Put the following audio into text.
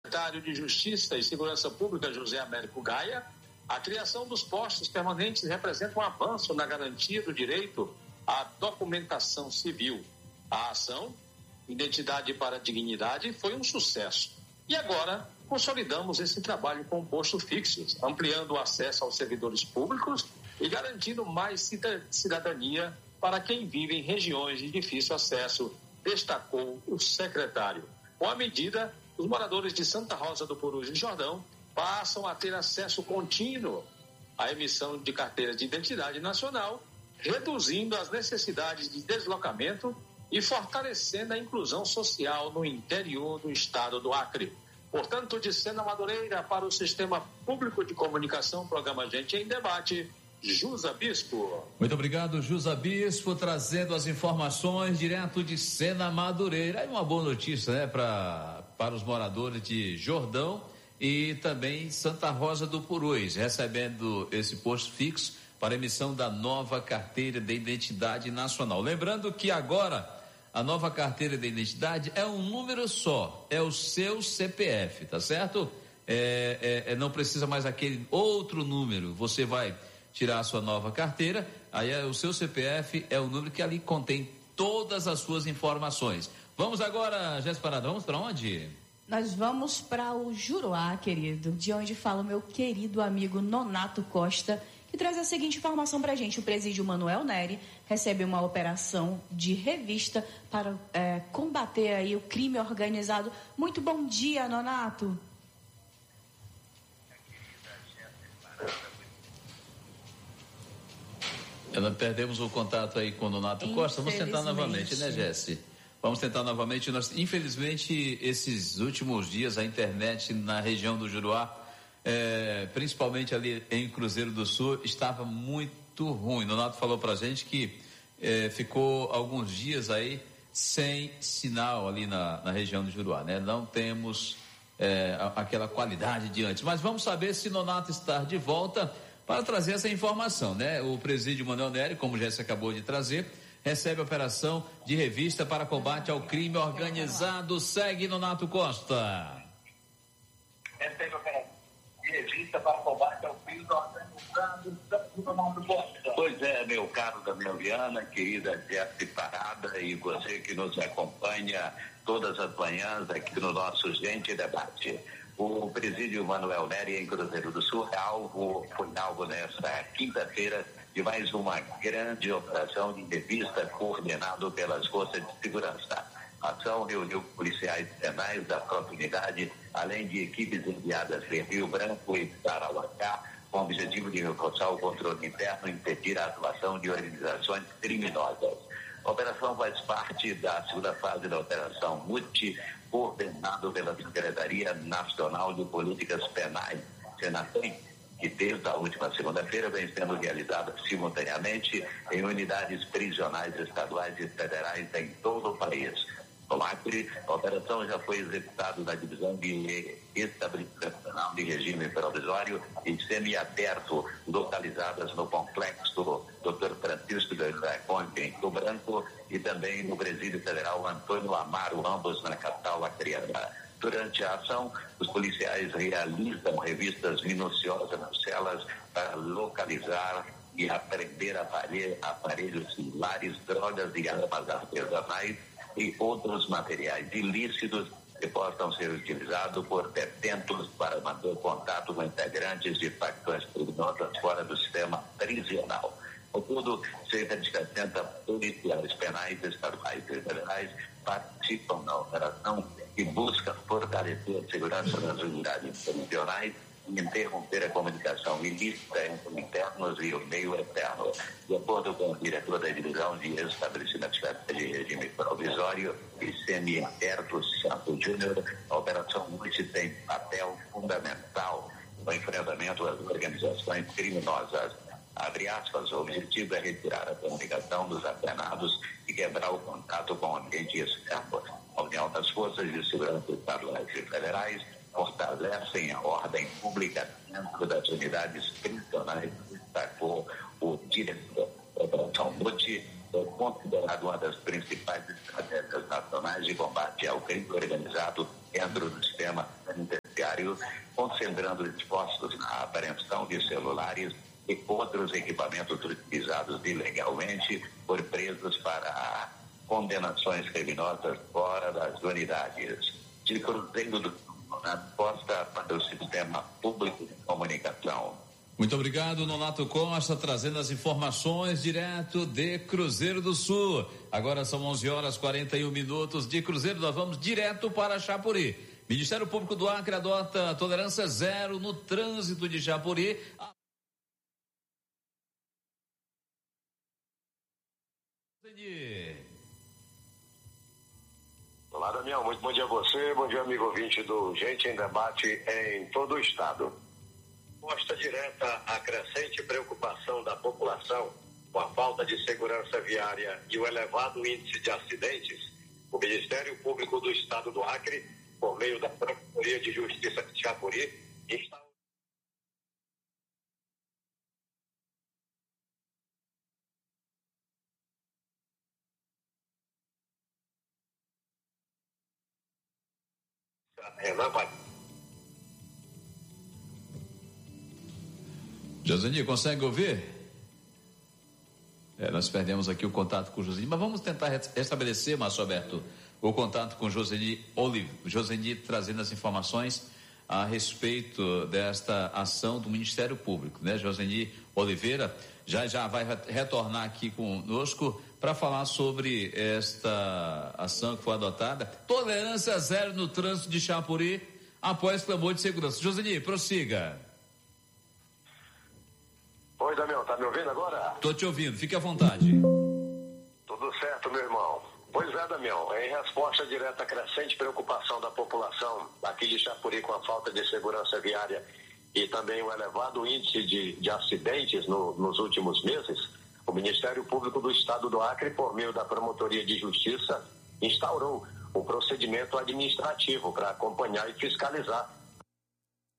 secretário de Justiça e Segurança Pública, José Américo Gaia, a criação dos postos permanentes representa um avanço na garantia do direito à documentação civil. A ação, Identidade para a Dignidade, foi um sucesso. E agora, consolidamos esse trabalho com postos fixos, ampliando o acesso aos servidores públicos e garantindo mais cidadania para quem vive em regiões de difícil acesso, destacou o secretário. Com a medida, os moradores de Santa Rosa do Purus e Jordão passam a ter acesso contínuo à emissão de carteira de identidade nacional, reduzindo as necessidades de deslocamento e fortalecendo a inclusão social no interior do estado do Acre. Portanto, de Sena Madureira para o Sistema Público de Comunicação, programa Gente em Debate, Jusa Bispo. Muito obrigado, Jusa Bispo, trazendo as informações direto de Sena Madureira. E uma boa notícia, né, para os moradores de Jordão e também Santa Rosa do Purus, recebendo esse posto fixo para emissão da nova carteira de identidade nacional. Lembrando que agora a nova carteira de identidade é um número só, é o seu CPF, tá certo? Não precisa mais aquele outro número. Você vai tirar a sua nova carteira, aí o seu CPF é o número que ali contém todas as suas informações. Vamos agora, Jéssica Parada, vamos para onde? Nós vamos para o Juruá, querido, de onde fala o meu querido amigo Nonato Costa, que traz a seguinte informação para a gente. O presídio Manuel Neri recebe uma operação de revista para combater aí o crime organizado. Muito bom dia, Nonato. Perdemos o contato aí com o Nonato Costa. Vamos tentar novamente, né, Jéssica? Vamos tentar novamente. Infelizmente, esses últimos dias, a internet na região do Juruá, principalmente ali em Cruzeiro do Sul, estava muito ruim. Nonato falou pra gente que ficou alguns dias aí sem sinal ali na região do Juruá, né? Não temos aquela qualidade de antes. Mas vamos saber se Nonato está de volta para trazer essa informação, né? O presídio Manuel Neri, como já se acabou de trazer, recebe a operação de revista para combate ao crime organizado. Segue, Nonato Costa. Recebe a operação de revista para combate ao crime organizado. Pois é, meu caro Daniel Viana, querida Jéssica Parada e você que nos acompanha todas as manhãs aqui no nosso Gente Debate. O presídio Manuel Neri em Cruzeiro do Sul foi alvo nesta quinta-feira de mais uma grande operação de revista coordenado pelas forças de segurança. A ação reuniu policiais penais da própria unidade, além de equipes enviadas de Rio Branco e Tarauacá, com o objetivo de reforçar o controle interno e impedir a atuação de organizações criminosas. A operação faz parte da segunda fase da Operação MUTI, coordenado pela Secretaria Nacional de Políticas Penais, Senatem, que desde a última segunda-feira vem sendo realizada simultaneamente em unidades prisionais estaduais e federais em todo o país. No Acre, a operação já foi executada na divisão de estabelecimento de regime provisório e semiaberto, localizadas no complexo Dr. Francisco da Conde, em Rio Branco, e também no Presídio Federal Antônio Amaro, ambos na capital acreana. Durante a ação, os policiais realizam revistas minuciosas nas celas para localizar e apreender aparelhos celulares, drogas e armas artesanais e outros materiais ilícitos que possam ser utilizados por detentos para manter contato com integrantes de facções criminosas fora do sistema prisional. Contudo, cerca de 70 policiais penais estaduais e federais participam da operação que busca fortalecer a segurança das unidades prisionais e interromper a comunicação ilícita entre internos e o meio externo. De acordo com o diretor da Divisão de Estabelecimento de Regime Provisório e Semi-Aberto, Santo Júnior, a Operação MUTI tem papel fundamental no enfrentamento às organizações criminosas. Abre aspas, o objetivo é retirar a comunicação dos apenados e quebrar o contato com o ambiente externo. A união das forças de segurança estaduais e federais fortalecem a ordem pública dentro das unidades prisionais, destacou o diretor. A Operação MUTI é considerada uma das principais estratégias nacionais de combate ao crime organizado dentro do sistema penitenciário rodoviário, concentrando esforços na apreensão de celulares e outros equipamentos utilizados ilegalmente por presos para condenações criminosas fora das unidades. De Cruzeiro do Sul, Costa para o Sistema Público de Comunicação. Muito obrigado, Nonato Costa, trazendo as informações direto de Cruzeiro do Sul. Agora são 11h41 de Cruzeiro, nós vamos direto para Chapuri. Ministério Público do Acre adota tolerância zero no trânsito de Chapuri. Olá, Damião, muito bom dia a você, bom dia, amigo ouvinte do Gente em Debate em todo o estado. Resposta direta à crescente preocupação da população com a falta de segurança viária e o elevado índice de acidentes, o Ministério Público do Estado do Acre, por meio da Procuradoria de Justiça de Chapuri, está... Joseni, consegue ouvir? Nós perdemos aqui o contato com o Joseni, mas vamos tentar restabelecer, Márcio Alberto, o contato com o Joseni trazendo as informações a respeito desta ação do Ministério Público, né? Joseni Oliveira já vai retornar aqui conosco para falar sobre esta ação que foi adotada. Tolerância zero no trânsito de Chapuri após clamor de segurança. Joseni, prossiga. Oi, Damião, tá me ouvindo agora? Tô te ouvindo, fique à vontade. Tudo certo, meu irmão. Pois é, Damião, em resposta direta à crescente preocupação da população aqui de Chapuri com a falta de segurança viária e também o elevado índice de acidentes nos últimos meses, o Ministério Público do Estado do Acre, por meio da Promotoria de Justiça, instaurou o procedimento administrativo para acompanhar e fiscalizar